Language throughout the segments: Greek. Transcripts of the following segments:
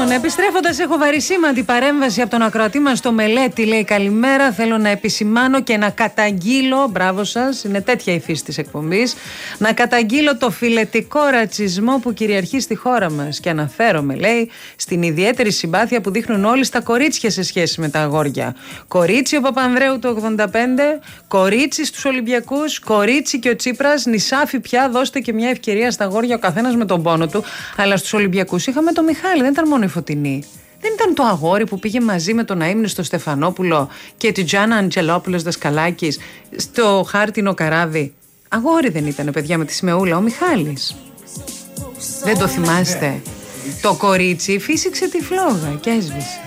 Λοιπόν, επιστρέφοντας, έχω βαρισίμαντη παρέμβαση από τον ακροατή μας στο Μελέτη. Λέει: καλημέρα. Θέλω να επισημάνω και να καταγγείλω. Μπράβο σας, είναι τέτοια η φύση της εκπομπής. Να καταγγείλω το φιλετικό ρατσισμό που κυριαρχεί στη χώρα μας. Και αναφέρομαι, λέει, στην ιδιαίτερη συμπάθεια που δείχνουν όλοι στα κορίτσια σε σχέση με τα αγόρια. Κορίτσι ο Παπανδρέου το 85, κορίτσι στους Ολυμπιακούς, κορίτσι και ο Τσίπρας. Νησάφι πια, δώστε και μια ευκαιρία στα αγόρια, ο καθένας με τον πόνο του. Αλλά στους Ολυμπιακούς είχαμε το Μιχάλη, δεν ήταν μόνο η Φωτεινή. Δεν ήταν το αγόρι που πήγε μαζί με τον Αείμνηστο Στεφανόπουλο και τη Τζάνα Αντζελόπουλος Δασκαλάκης στο χάρτινο καράβι. Αγόρι δεν ήτανε, παιδιά, με τη Σιμεούλα, ο Μιχάλης. Δεν το θυμάστε? Το κορίτσι φύσηξε τη φλόγα και έσβησε.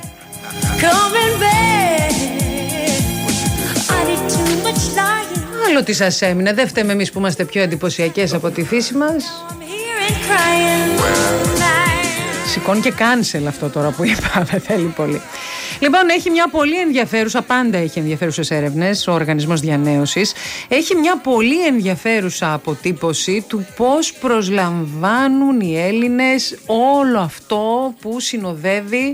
Άλλο τι σας έμεινε, δεν φταίμε εμείς που είμαστε πιο εντυπωσιακές από τη φύση μας. Σηκώνει και cancel αυτό τώρα που είπα, δεν θέλει πολύ. Λοιπόν, έχει μια πολύ ενδιαφέρουσα, πάντα έχει ενδιαφέρουσες έρευνες ο Οργανισμός Διανέωσης. Έχει μια πολύ ενδιαφέρουσα αποτύπωση του πώς προσλαμβάνουν οι Έλληνες όλο αυτό που συνοδεύει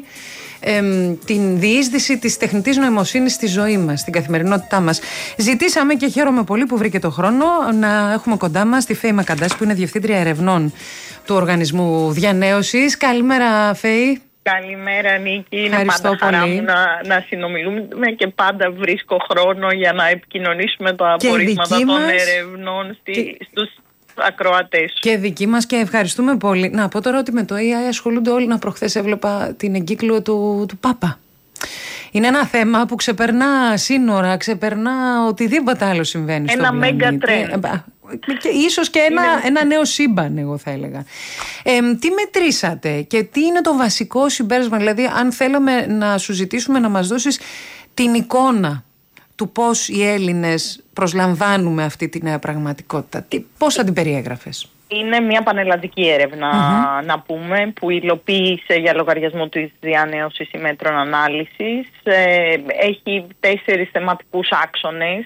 την διείσδυση της τεχνητής νοημοσύνης στη ζωή μας, στην καθημερινότητά μας. Ζητήσαμε και χαίρομαι πολύ που βρήκε το χρόνο να έχουμε κοντά μας τη Φέη Μακαντάς, που είναι Διευθύντρια Ερευνών του Οργανισμού Διανέωσης. Καλημέρα, Φέη. Καλημέρα, Νίκη. Είναι πάντα χαρά μου να συνομιλούμε και πάντα βρίσκω χρόνο για να επικοινωνήσουμε τα απορίσματα των ερευνών στους ακροατές. Και δική μας, και ευχαριστούμε πολύ. Να πω τώρα ότι με το AI ασχολούνται όλοι. Να, προχθές έβλεπα την εγκύκλιο του Πάπα. Είναι ένα θέμα που ξεπερνά σύνορα, ξεπερνά οτιδήποτε άλλο συμβαίνει στον πλανήτη. Ένα μέγα τρέντ. Και ίσως και ένα νέο σύμπαν, εγώ θα έλεγα. Τι μετρήσατε και τι είναι το βασικό συμπέρασμα? Δηλαδή, αν θέλαμε να σου ζητήσουμε να μας δώσεις την εικόνα του πώς οι Έλληνες προσλαμβάνουμε αυτή τη νέα πραγματικότητα, πώς θα την περιέγραφες? Είναι μια πανελλαδική έρευνα, να πούμε, που υλοποίησε για λογαριασμό της Διανέωσης η Μέτρων Ανάλυσης. Έχει 4 θεματικούς άξονες.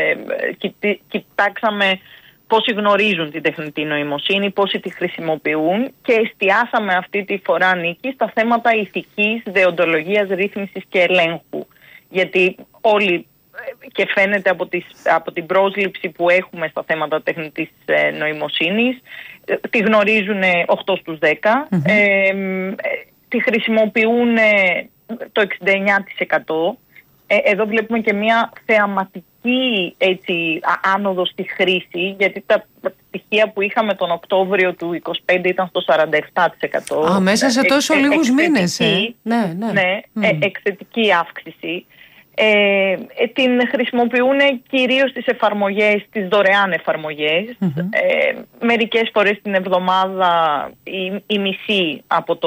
Κοιτάξαμε πόσοι γνωρίζουν την τεχνητή νοημοσύνη, πόσοι τη χρησιμοποιούν, και εστιάσαμε αυτή τη φορά, Νίκη, στα θέματα ηθικής, δεοντολογίας, ρύθμισης και ελέγχου. Γιατί όλοι, και φαίνεται από την πρόσληψη που έχουμε στα θέματα τεχνητής νοημοσύνης, τη γνωρίζουν 8 στους 10, τη χρησιμοποιούν το 69%. Εδώ βλέπουμε και μια θεαματική άνοδο στη χρήση, γιατί τα στοιχεία που είχαμε τον Οκτώβριο του 2025 ήταν στο 47%. Μέσα σε τόσο λίγους μήνες. Ναι, εκθετική αύξηση. Την χρησιμοποιούν κυρίως στις εφαρμογές, τις δωρεάν εφαρμογές. Μερικές φορές την εβδομάδα η μισή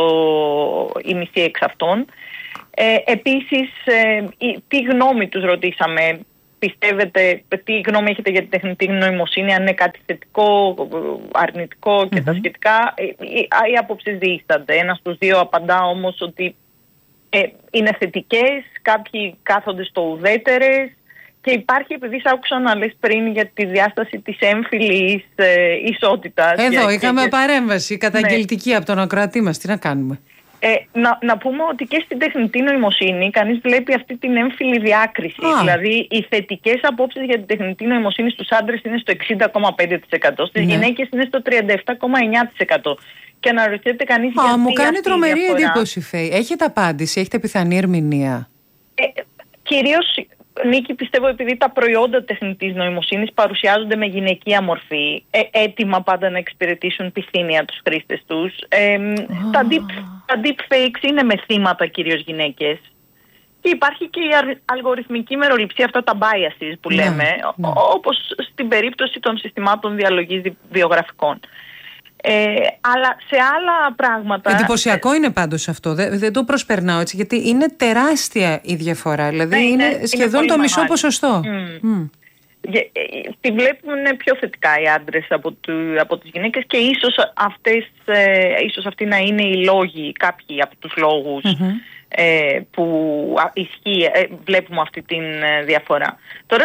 εξ αυτών. Επίσης, τι γνώμη τους ρωτήσαμε? Πιστεύετε, τι γνώμη έχετε για την τεχνητή νοημοσύνη, αν είναι κάτι θετικό, αρνητικό και τα σχετικά? Οι άποψεις διήστανται. 1 στους 2 απαντά όμως ότι είναι θετικές, κάποιοι κάθονται στο ουδέτερες, και υπάρχει, επειδή σ' άκουσα να λες πριν για τη διάσταση της έμφυλης ισότητας. Εδώ είχαμε παρέμβαση καταγγελτική από τον ακροατή μας. Τι να κάνουμε? Να πούμε ότι και στην τεχνητή νοημοσύνη κανείς βλέπει αυτή την έμφυλη διάκριση. Δηλαδή, οι θετικές απόψεις για την τεχνητή νοημοσύνη στους άντρες είναι στο 60,5%, στις γυναίκες είναι στο 37,9%. Και αναρωτιέται κανείς γιατί. Μου κάνει τρομερή εντύπωση, Φέη. Έχετε απάντηση, έχετε πιθανή ερμηνεία? Κυρίως, Νίκη, πιστεύω επειδή τα προϊόντα τεχνητής νοημοσύνης παρουσιάζονται με γυναικεία μορφή, έτοιμα πάντα να εξυπηρετήσουν τη θύμια τους χρήστες τους. Τα deepfakes είναι με θύματα κυρίως γυναίκες. Και υπάρχει και η αλγοριθμική μεροληψία, αυτά τα biases που λέμε, όπως στην περίπτωση των συστημάτων διαλογής βιογραφικών. Αλλά σε άλλα πράγματα. Εντυπωσιακό είναι πάντως αυτό. Δεν το προσπερνάω έτσι, γιατί είναι τεράστια η διαφορά. Δηλαδή είναι σχεδόν το μισό ποσοστό. Τη βλέπουν πιο θετικά οι άντρες από τις γυναίκες, και ίσως αυτοί να είναι οι λόγοι, κάποιοι από τους λόγους που ισχύει, βλέπουμε αυτή τη διαφορά. Τώρα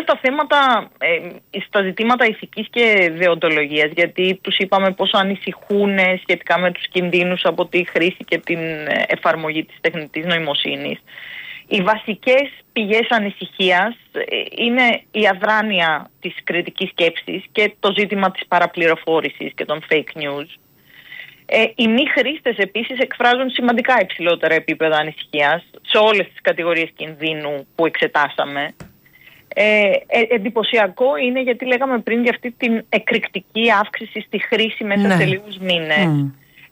στα ζητήματα ηθικής και δεοντολογίας, γιατί τους είπαμε πόσο ανησυχούν σχετικά με τους κινδύνους από τη χρήση και την εφαρμογή της τεχνητής νοημοσύνης. Οι βασικές πηγές ανησυχίας είναι η αδράνεια της κριτικής σκέψης και το ζήτημα της παραπληροφόρησης και των fake news. Οι μη χρήστες επίσης εκφράζουν σημαντικά υψηλότερα επίπεδα ανησυχίας σε όλες τις κατηγορίες κινδύνου που εξετάσαμε. Εντυπωσιακό είναι, γιατί λέγαμε πριν, για αυτή την εκρηκτική αύξηση στη χρήση μέσα σε λίγους μήνες.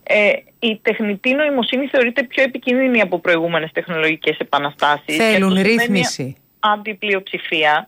Η τεχνητή νοημοσύνη θεωρείται πιο επικίνδυνη από προηγούμενες τεχνολογικές επαναστάσεις. Θέλουν ρύθμιση. Αντιπλειοψηφία.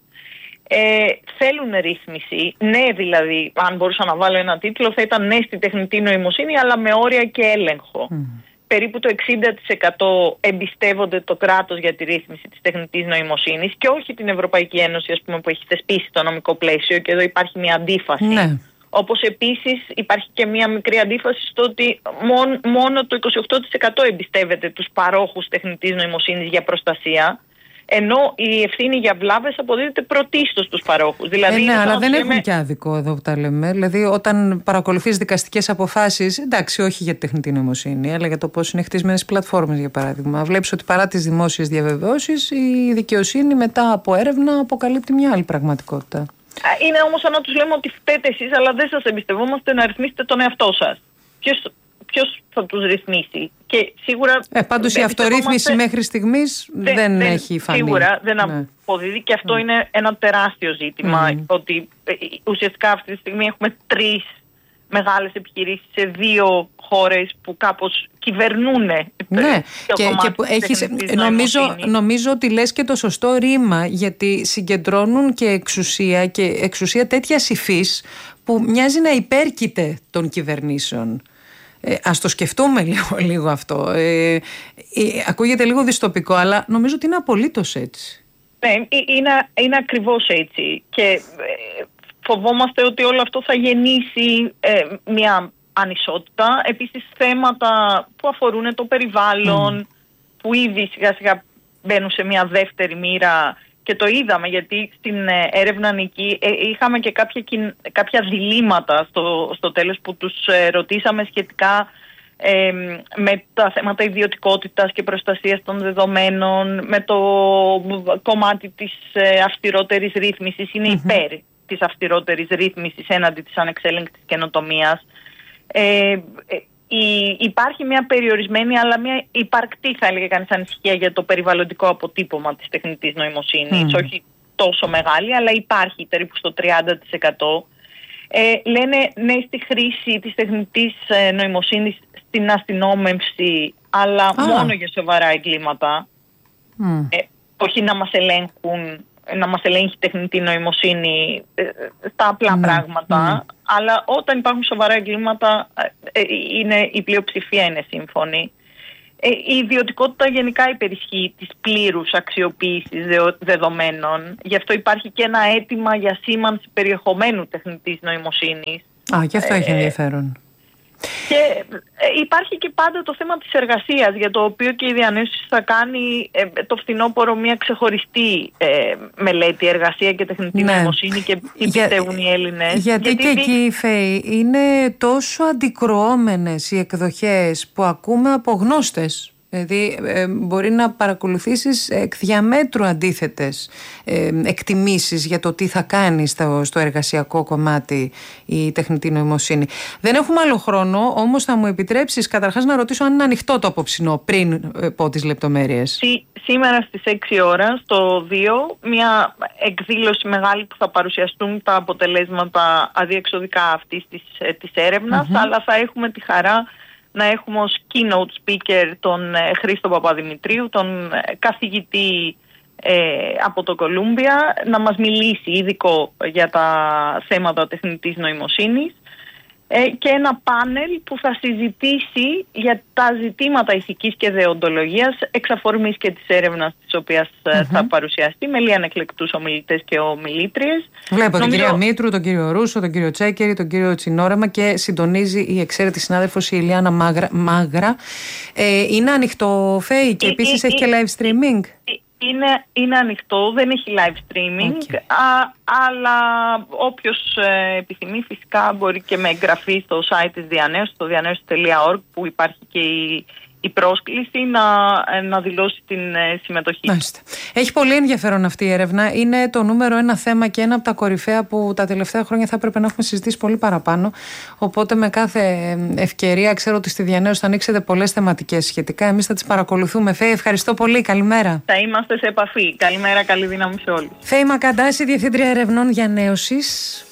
Θέλουν ρύθμιση. Ναι, δηλαδή, αν μπορούσα να βάλω ένα τίτλο, θα ήταν ναι στη τεχνητή νοημοσύνη, αλλά με όρια και έλεγχο. Περίπου το 60% εμπιστεύονται το κράτος για τη ρύθμιση της τεχνητής νοημοσύνης και όχι την Ευρωπαϊκή Ένωση, ας πούμε, που έχει θεσπίσει το νομικό πλαίσιο, και εδώ υπάρχει μια αντίφαση. Ναι. Όπως επίσης υπάρχει και μια μικρή αντίφαση στο ότι μόνο το 28% εμπιστεύεται τους παρόχους τεχνητής νοημοσύνης για προστασία, ενώ η ευθύνη για βλάβες αποδίδεται πρωτίστως στους παρόχους. Δηλαδή, ναι, αλλά δεν έχουν και άδικο εδώ που τα λέμε. Δηλαδή, όταν παρακολουθείς δικαστικές αποφάσεις, εντάξει, όχι για τη τεχνητή νοημοσύνη, αλλά για το πώς είναι χτισμένες πλατφόρμες, για παράδειγμα, βλέπεις ότι παρά τις δημόσιες διαβεβαιώσεις, η δικαιοσύνη μετά από έρευνα αποκαλύπτει μια άλλη πραγματικότητα. Είναι όμως σαν να τους λέμε ότι φταίτε εσείς, αλλά δεν σας εμπιστευόμαστε να ρυθμίσετε τον εαυτό σας. Ποιος θα τους ρυθμίσει? Και σίγουρα πάντως η αυτορύθμιση μέχρι στιγμής δεν έχει φανεί. Σίγουρα δεν αποδίδει, και αυτό είναι ένα τεράστιο ζήτημα. Ότι ουσιαστικά αυτή τη στιγμή έχουμε 3 μεγάλες επιχειρήσεις σε 2 χώρες που κάπως κυβερνούν. Ναι, και νομίζω ότι λες και το σωστό ρήμα, γιατί συγκεντρώνουν και εξουσία τέτοια υφής που μοιάζει να υπέρκειται των κυβερνήσεων. Ας το σκεφτούμε λίγο αυτό. Ακούγεται λίγο δυστοπικό, αλλά νομίζω ότι είναι απολύτως έτσι. Ναι, είναι ακριβώς έτσι. Και φοβόμαστε ότι όλο αυτό θα γεννήσει μια ανισότητα. Επίσης, θέματα που αφορούν το περιβάλλον, που ήδη σιγά σιγά μπαίνουν σε μια δεύτερη μοίρα, και το είδαμε, γιατί στην έρευνα Νική είχαμε και κάποια διλήμματα στο τέλος, που τους ρωτήσαμε σχετικά με τα θέματα ιδιωτικότητας και προστασίας των δεδομένων, με το κομμάτι της αυστηρότερης ρύθμισης. Είναι υπέρ της αυστηρότερης ρύθμισης έναντι της ανεξέλεγκτης καινοτομίας. Υπάρχει μια περιορισμένη, αλλά μια υπαρκτή, θα έλεγε κανείς, ανησυχία για το περιβαλλοντικό αποτύπωμα της τεχνητής νοημοσύνης. Όχι τόσο μεγάλη, αλλά υπάρχει περίπου στο 30%. Λένε ναι στη χρήση της τεχνητής νοημοσύνης στην αστυνόμευση, αλλά μόνο για σοβαρά εγκλήματα. Όχι να μας ελέγχει τεχνητή νοημοσύνη στα απλά πράγματα, αλλά όταν υπάρχουν σοβαρά εγκλήματα η πλειοψηφία είναι σύμφωνη. Η ιδιωτικότητα γενικά υπερισχύει της πλήρους αξιοποίησης δεδομένων. Γι' αυτό υπάρχει και ένα αίτημα για σήμανση περιεχομένου τεχνητής νοημοσύνης. Και αυτό έχει ενδιαφέρον. Και υπάρχει και πάντα το θέμα της εργασίας, για το οποίο και η Διανέωση θα κάνει το φθινόπωρο μια ξεχωριστή μελέτη, εργασία και τεχνητή νοημοσύνη, και τι πιστεύουν οι Έλληνες. Γιατί και εκεί, Φαίη, είναι τόσο αντικρουόμενες οι εκδοχές που ακούμε από γνώστες. Δηλαδή μπορεί να παρακολουθήσεις εκ διαμέτρου αντίθετες εκτιμήσεις για το τι θα κάνει στο εργασιακό κομμάτι η τεχνητή νοημοσύνη. Δεν έχουμε άλλο χρόνο, όμως θα μου επιτρέψεις καταρχάς να ρωτήσω αν είναι ανοιχτό το απόψινό πριν πω τις λεπτομέρειες. Σήμερα στις 6 ώρα στο 2, μια εκδήλωση μεγάλη που θα παρουσιαστούν τα αποτελέσματα αδιεξοδικά αυτής της έρευνας, αλλά θα έχουμε τη χαρά να έχουμε ως keynote speaker τον Χρήστο Παπαδημητρίου, τον καθηγητή από το Κολούμπια, να μας μιλήσει ειδικό για τα θέματα τεχνητής νοημοσύνης. και ένα πάνελ που θα συζητήσει για τα ζητήματα ηθικής και δεοντολογίας εξ αφορμής και της έρευνας της οποίας θα παρουσιαστεί, με λίγα εκλεκτούς ομιλητές και ομιλήτριες. Βλέπω την κυρία Μήτρου, τον κύριο Ρούσο, τον κύριο Τσέκερη, τον κύριο Τσινόρεμα και συντονίζει η εξαίρετη συνάδελφος η Ηλιάνα Μάγρα. Είναι ανοιχτό, Φέη, και επίσης έχει και live streaming. Είναι ανοιχτό, δεν έχει live streaming, αλλά όποιος επιθυμεί φυσικά μπορεί και με εγγραφή στο site της Διανέωσης, στο διανέωση.org, που υπάρχει και η πρόσκληση να δηλώσει την συμμετοχή. Μάλιστα. Έχει πολύ ενδιαφέρον αυτή η έρευνα. Είναι το νούμερο ένα θέμα και ένα από τα κορυφαία που τα τελευταία χρόνια θα έπρεπε να έχουμε συζητήσει πολύ παραπάνω. Οπότε με κάθε ευκαιρία, ξέρω ότι στη Διανέωση θα ανοίξετε πολλές θεματικές σχετικά. Εμείς θα τις παρακολουθούμε. Φέη, ευχαριστώ πολύ. Καλημέρα. Θα είμαστε σε επαφή. Καλημέρα, καλή δύναμη σε όλους. Φέη Μακαντάση, Διευθύντρια Ερευνών Διανέωσης.